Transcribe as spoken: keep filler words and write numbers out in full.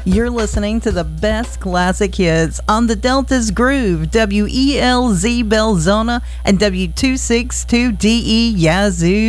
You're listening to the best classic hits on the Delta's Groove, W E L Z Belzona and W two sixty-two D E Yazoo.